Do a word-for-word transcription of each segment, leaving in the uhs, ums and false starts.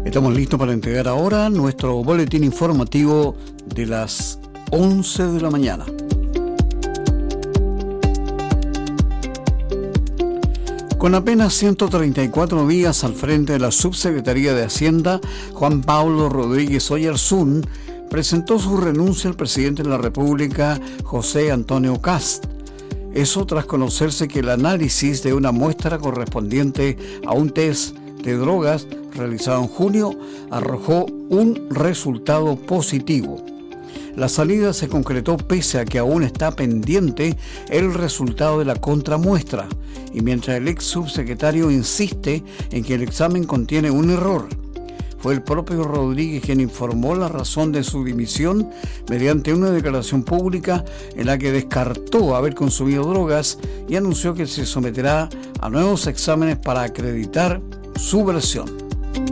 Estamos listos para entregar ahora nuestro boletín informativo de las once de la mañana. Con apenas ciento treinta y cuatro días al frente de la Subsecretaría de Hacienda, Juan Pablo Rodríguez Oyarzún presentó su renuncia al presidente de la República, José Antonio Kast. Eso tras conocerse que el análisis de una muestra correspondiente a un test de drogas realizado en junio arrojó un resultado positivo. La salida se concretó pese a que aún está pendiente el resultado de la contramuestra y mientras el ex subsecretario insiste en que el examen contiene un error. Fue el propio Rodríguez quien informó la razón de su dimisión mediante una declaración pública en la que descartó haber consumido drogas y anunció que se someterá a nuevos exámenes para acreditar su versión.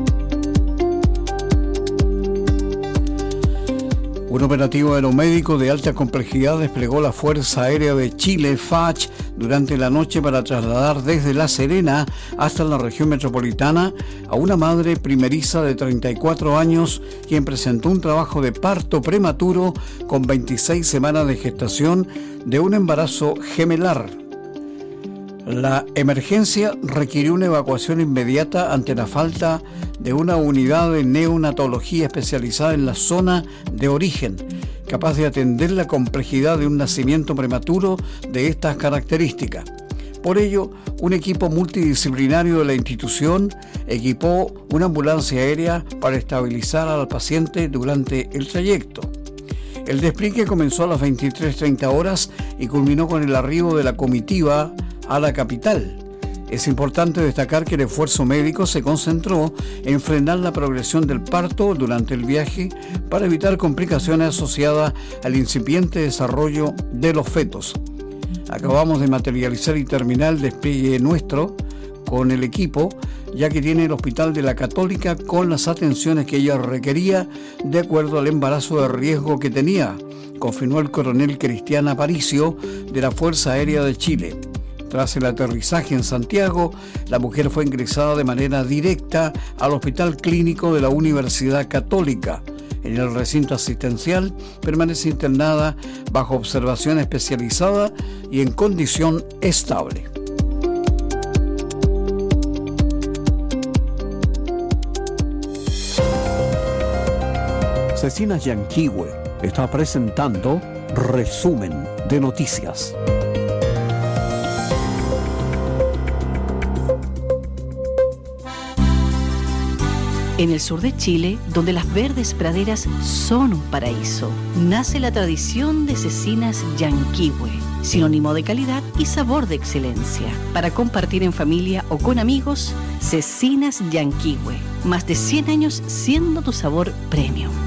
Un operativo aeromédico de alta complejidad desplegó la Fuerza Aérea de Chile, F A C H, durante la noche para trasladar desde La Serena hasta la región metropolitana a una madre primeriza de treinta y cuatro años, quien presentó un trabajo de parto prematuro con veintiséis semanas de gestación de un embarazo gemelar. La emergencia requirió una evacuación inmediata ante la falta de una unidad de neonatología especializada en la zona de origen, capaz de atender la complejidad de un nacimiento prematuro de estas características. Por ello, un equipo multidisciplinario de la institución equipó una ambulancia aérea para estabilizar al paciente durante el trayecto. El despliegue comenzó a las veintitrés treinta horas y culminó con el arribo de la comitiva a la capital. Es importante destacar que el esfuerzo médico se concentró en frenar la progresión del parto durante el viaje para evitar complicaciones asociadas al incipiente desarrollo de los fetos. Acabamos de materializar y terminar el despliegue nuestro con el equipo, ya que tiene el Hospital de la Católica con las atenciones que ella requería de acuerdo al embarazo de riesgo que tenía, confirmó el coronel Cristian Aparicio de la Fuerza Aérea de Chile. Tras el aterrizaje en Santiago, la mujer fue ingresada de manera directa al Hospital Clínico de la Universidad Católica. En el recinto asistencial permanece internada bajo observación especializada y en condición estable. Cecinas Yanquihue está presentando Resumen de Noticias. En el sur de Chile, donde las verdes praderas son un paraíso, nace la tradición de Cecinas Yanquihue, sinónimo de calidad y sabor de excelencia. Para compartir en familia o con amigos, Cecinas Yanquihue, más de cien años siendo tu sabor premium.